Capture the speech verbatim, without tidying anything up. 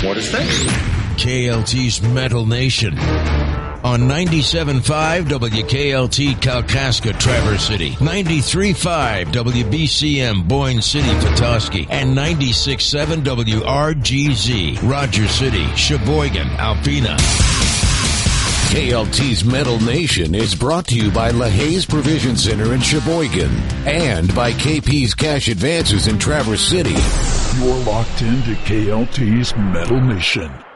What is this? K L T's Metal Nation. On ninety-seven point five W K L T Kalkaska, Traverse City, ninety-three point five W B C M Boyne City, Petoskey, and ninety-six point seven W R G Z Rogers City, Sheboygan, Alpena. K L T's Metal Nation is brought to you by LaHaye's Provision Center in Sheboygan and by K P's Cash Advances in Traverse City. You're locked into K L T's Metal Nation.